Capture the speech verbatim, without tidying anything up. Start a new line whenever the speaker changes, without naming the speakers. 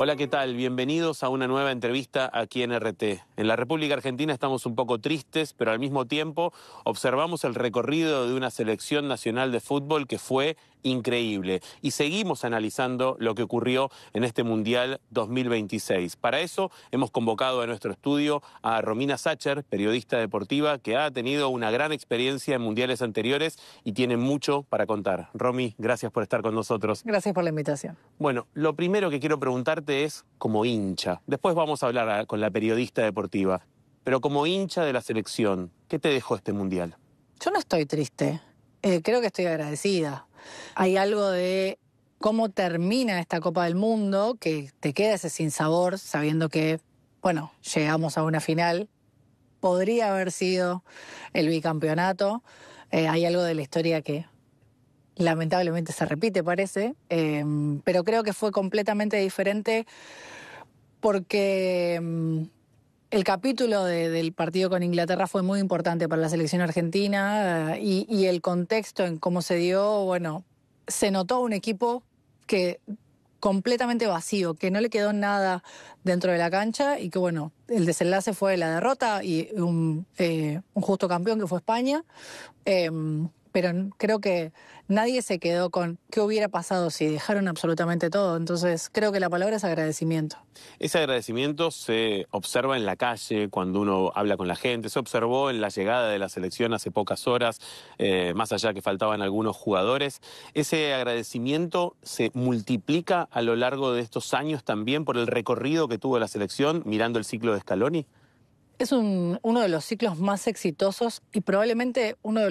Hola, ¿qué tal? Bienvenidos a una nueva entrevista aquí en R T. En la República Argentina estamos un poco tristes, pero al mismo tiempo observamos el recorrido de una selección nacional de fútbol que fue increíble. Y seguimos analizando lo que ocurrió en este Mundial dos mil veintiséis. Para eso hemos convocado a nuestro estudio a Romina Sacher, periodista deportiva, que ha tenido una gran experiencia en mundiales anteriores y tiene mucho para contar. Romy, gracias por estar con nosotros.
Gracias por la invitación.
Bueno, lo primero que quiero preguntarte es como hincha. Después vamos a hablar a, con la periodista deportiva. Pero como hincha de la selección, ¿qué te dejó este Mundial?
Yo no estoy triste. Eh, creo que estoy agradecida. Hay algo de cómo termina esta Copa del Mundo que te queda ese sinsabor sabiendo que, bueno, llegamos a una final. Podría haber sido el bicampeonato. Eh, hay algo de la historia que lamentablemente se repite, parece. Eh, pero creo que fue completamente diferente porque um, el capítulo de, del partido con Inglaterra fue muy importante para la selección argentina uh, y, y el contexto en cómo se dio, bueno, se notó un equipo que completamente vacío, que no le quedó nada dentro de la cancha y que, bueno, el desenlace fue la derrota y un, eh, un justo campeón que fue España. Eh, pero creo que nadie se quedó con qué hubiera pasado si dejaron absolutamente todo. Entonces creo que la palabra es agradecimiento.
Ese agradecimiento se observa en la calle cuando uno habla con la gente, se observó en la llegada de la selección hace pocas horas, eh, más allá que faltaban algunos jugadores. Ese agradecimiento se multiplica a lo largo de estos años también por el recorrido que tuvo la selección mirando el ciclo de Scaloni.
Es un, uno de los ciclos más exitosos y probablemente uno de